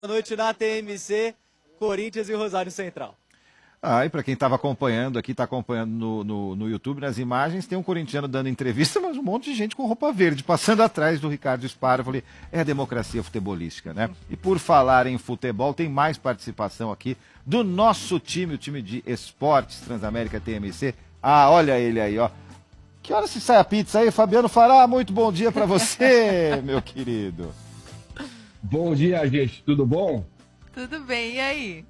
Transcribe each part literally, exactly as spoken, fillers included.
Boa noite na T M C, Corinthians e Rosário Central. Ah, e para quem estava acompanhando aqui, está acompanhando no, no, no YouTube, nas imagens, tem um corintiano dando entrevista, mas um monte de gente com roupa verde, passando atrás do Ricardo Spara. Eu falei, é a democracia futebolística, né? E por falar em futebol, tem mais participação aqui do nosso time, o time de esportes Transamérica T M C. Ah, olha ele aí, ó. Que hora se sai a pizza aí, Fabiano Fará? Muito bom dia para você, meu querido. Bom dia, gente. Tudo bom? Tudo bem, e aí?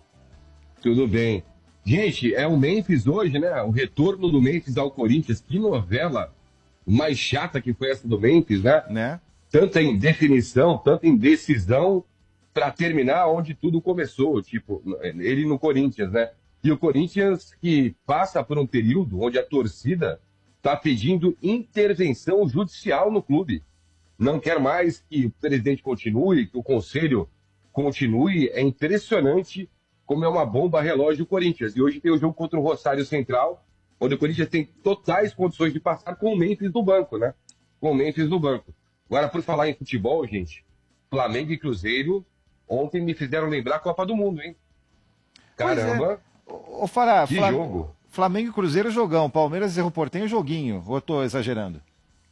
Tudo bem. Gente, é o Memphis hoje, né? O retorno do Memphis ao Corinthians. Que novela mais chata que foi essa do Memphis, né? Né? Tanta indefinição, tanta indecisão para terminar onde tudo começou. Tipo, ele no Corinthians, né? E o Corinthians que passa por um período onde a torcida está pedindo intervenção judicial no clube. Não quer mais que o presidente continue, que o conselho continue. É impressionante como é uma bomba relógio o Corinthians. E hoje tem o jogo contra o Rosário Central, onde o Corinthians tem totais condições de passar com o Memphis no banco, né? Com o Memphis no banco. Agora, por falar em futebol, gente, Flamengo e Cruzeiro ontem me fizeram lembrar a Copa do Mundo, hein? Caramba! Ô, Fará, que Flam... jogo! Flamengo e Cruzeiro, jogão. Palmeiras e Cerro Porteño, joguinho. Ou eu tô exagerando?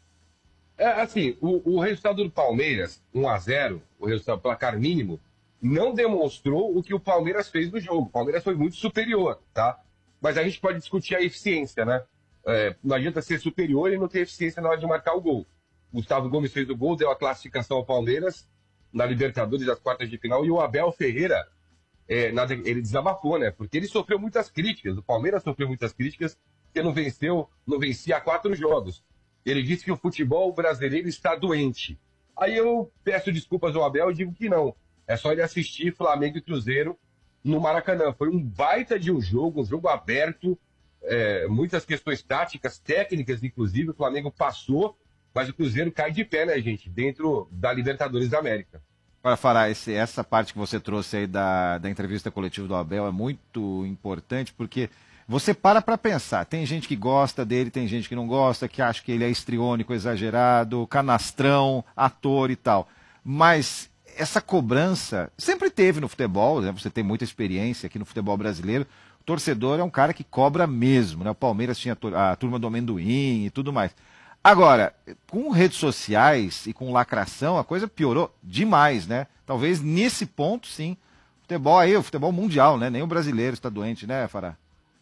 É, assim, o, o resultado do Palmeiras, um a zero, o resultado placar mínimo, não demonstrou o que o Palmeiras fez no jogo. O Palmeiras foi muito superior, tá? Mas a gente pode discutir a eficiência, né? É, não adianta ser superior e não ter eficiência na hora de marcar o gol. Gustavo Gomes fez o gol, deu a classificação ao Palmeiras na Libertadores das quartas de final, e o Abel Ferreira, é, na, ele desabafou, né? Porque ele sofreu muitas críticas, o Palmeiras sofreu muitas críticas, porque não venceu, não vencia há quatro jogos. Ele disse que o futebol brasileiro está doente. Aí eu peço desculpas ao Abel e digo que não. É só ele assistir Flamengo e Cruzeiro no Maracanã. Foi um baita de um jogo, um jogo aberto, é, muitas questões táticas, técnicas, inclusive. O Flamengo passou, mas o Cruzeiro cai de pé, né, gente? Dentro da Libertadores da América. Para falar, esse, essa parte que você trouxe aí da, da entrevista coletiva do Abel é muito importante, porque você para para pensar. Tem gente que gosta dele, tem gente que não gosta, que acha que ele é histriônico, exagerado, canastrão, ator e tal. Mas essa cobrança sempre teve no futebol, né? Você tem muita experiência aqui no futebol brasileiro. O torcedor é um cara que cobra mesmo, né? O Palmeiras tinha a turma do amendoim e tudo mais. Agora, com redes sociais e com lacração, a coisa piorou demais, né? Talvez nesse ponto, sim. Futebol aí, o futebol mundial, né? Nem o brasileiro está doente, né, Fará?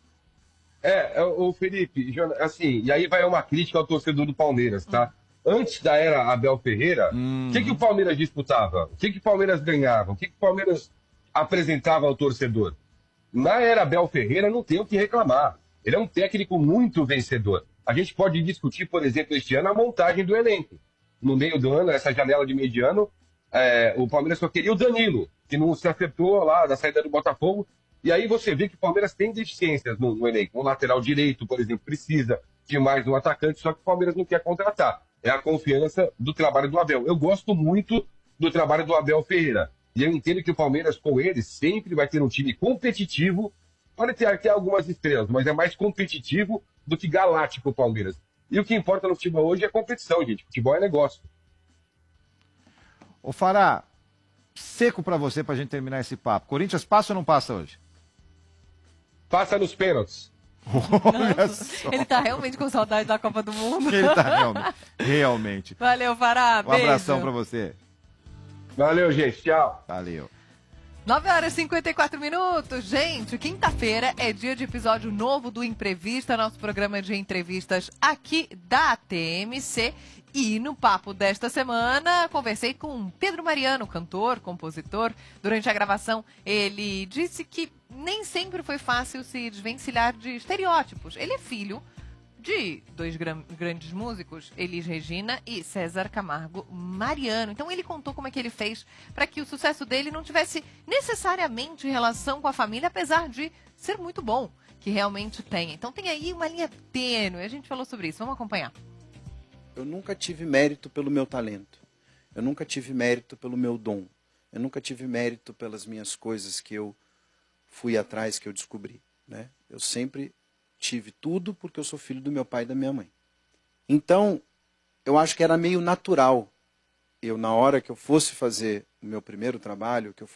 É, o Felipe, assim, e aí vai uma crítica ao torcedor do Palmeiras, tá? Antes da era Abel Ferreira, o hum. que, que o Palmeiras disputava? O que, que o Palmeiras ganhava? O que, que o Palmeiras apresentava ao torcedor? Na era Abel Ferreira, não tem o que reclamar. Ele é um técnico muito vencedor. A gente pode discutir, por exemplo, este ano, a montagem do elenco. No meio do ano, essa janela de mediano, é, o Palmeiras só queria o Danilo, que não se acertou lá da saída do Botafogo. E aí você vê que o Palmeiras tem deficiências no, no elenco. O lateral direito, por exemplo, precisa de mais um atacante, só que o Palmeiras não quer contratar. É a confiança do trabalho do Abel. Eu gosto muito do trabalho do Abel Ferreira. E eu entendo que o Palmeiras, com ele, sempre vai ter um time competitivo. Pode ter até algumas estrelas, mas é mais competitivo do que galáctico o Palmeiras. E o que importa no futebol hoje é competição, gente. Futebol é negócio. Ô Fará, seco pra você, pra gente terminar esse papo. Corinthians passa ou não passa hoje? Passa nos pênaltis. Olha só. Ele tá realmente com saudade da Copa do Mundo. Ele tá realmente. realmente. Valeu, Fará. Um abração pra você. Valeu, gente. Tchau. Valeu. nove horas e cinquenta e quatro minutos. Gente, quinta-feira é dia de episódio novo do Imprevista, nosso programa de entrevistas aqui da T M C. E no papo desta semana, conversei com Pedro Mariano, cantor, compositor. Durante a gravação, ele disse que nem sempre foi fácil se desvencilhar de estereótipos. Ele é filho de dois gran- grandes músicos, Elis Regina e César Camargo Mariano. Então ele contou como é que ele fez para que o sucesso dele não tivesse necessariamente relação com a família, apesar de ser muito bom, que realmente tem. Então tem aí uma linha tênue, a gente falou sobre isso, vamos acompanhar. Eu nunca tive mérito pelo meu talento, eu nunca tive mérito pelo meu dom, eu nunca tive mérito pelas minhas coisas que eu fui atrás, que eu descobri, né? Eu sempre tive tudo porque eu sou filho do meu pai e da minha mãe. Então, eu acho que era meio natural eu, na hora que eu fosse fazer o meu primeiro trabalho, que eu